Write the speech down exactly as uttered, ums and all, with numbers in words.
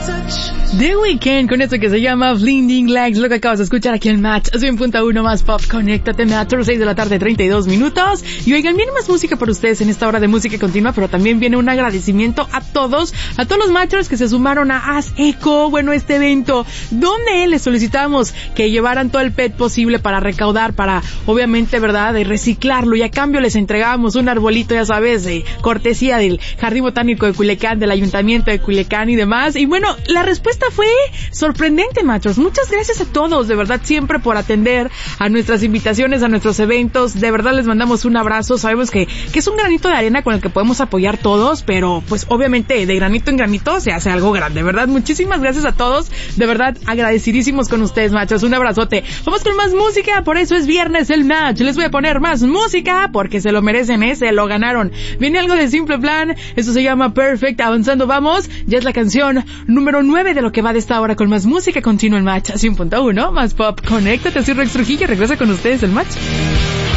The Weeknd con esto que se llama Blinding Lights, lo que acabas de escuchar aquí en Match cien punto uno más Pop. Conéctate, Match, a las seis de la tarde, treinta y dos minutos. Y oigan, viene más música para ustedes en esta hora de música continua, pero también viene un agradecimiento a todos, a todos los matchers que se sumaron a Haz Eco, bueno, este evento, donde les solicitamos que llevaran todo el P E T posible para recaudar, para, obviamente, ¿verdad?, de reciclarlo, y a cambio les entregamos un arbolito, ya sabes, de cortesía del Jardín Botánico de Culiacán, del Ayuntamiento de Culiacán y demás. Y bueno, la respuesta fue sorprendente, machos. Muchas gracias a todos, de verdad, siempre por atender a nuestras invitaciones, a nuestros eventos. De verdad les mandamos un abrazo. Sabemos que, que es un granito de arena con el que podemos apoyar todos, pero pues obviamente de granito en granito se hace algo grande, ¿verdad? Muchísimas gracias a todos. De verdad, agradecidísimos con ustedes, machos. Un abrazote. Vamos con más música, por eso es viernes el Match. Les voy a poner más música porque se lo merecen, ¿eh? Se lo ganaron. Viene algo de Simple Plan. Eso se llama Perfect. Avanzando vamos. Ya es la canción número nueve de lo que va de esta hora con más música continua en Match cien punto uno más Pop. Conéctate, soy Rex Trujillo, regresa con ustedes el Match.